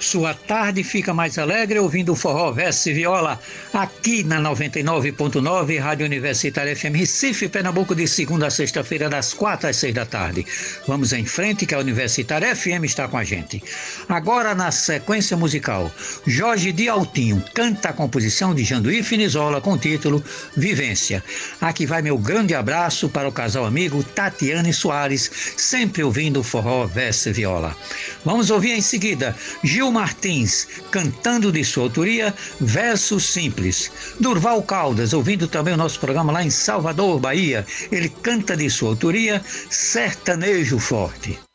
Sua tarde fica mais alegre ouvindo o Forró Verso e Viola, aqui na 99.9, Rádio Universitária FM Recife, Pernambuco, de segunda a sexta-feira, das 4 às 6 da tarde. Vamos em frente, que a Universitária FM está com a gente. Agora, na sequência musical, Jorge de Altinho canta a composição de Janduí Finizola com o título Vivência. Aqui vai meu grande abraço para o casal amigo Tatiane Soares, sempre ouvindo o Forró Verso e Viola. Vamos ouvir em seguida Gil Martins, cantando de sua autoria, Verso Simples. Durval Caldas, ouvindo também o nosso programa lá em Salvador, Bahia. Ele canta de sua autoria, Sertanejo Forte.